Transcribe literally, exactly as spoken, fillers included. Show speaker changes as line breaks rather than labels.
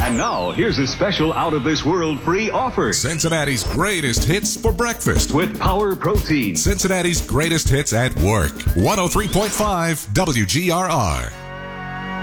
And now, here's a special out-of-this-world free offer.
Cincinnati's greatest hits for breakfast.
With Power Protein.
Cincinnati's greatest hits at work. one oh three point five W G R R.